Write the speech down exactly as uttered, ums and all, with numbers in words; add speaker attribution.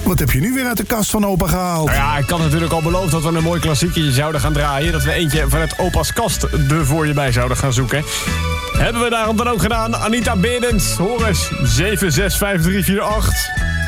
Speaker 1: Wat heb je nu weer uit de kast van opa gehaald?
Speaker 2: Nou ja, ik had natuurlijk al beloofd dat we een mooi klassiekje zouden gaan draaien. Dat we eentje vanuit opa's kast er voor je bij zouden gaan zoeken. Hebben we daarom dan ook gedaan. Anita Berends, hoor eens. zeven zes vijf drie vier acht.